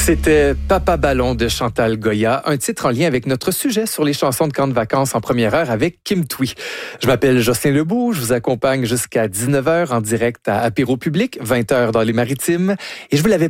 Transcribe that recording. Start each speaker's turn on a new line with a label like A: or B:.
A: C'était Papa Ballon de Chantal Goya, un titre en lien avec notre sujet sur les chansons de camp de vacances en première heure avec Kim Thuy. Je m'appelle Jocelyn Lebeau, je vous accompagne jusqu'à 19h en direct à Apéro Public, 20h dans les Maritimes. Et je vous l'avais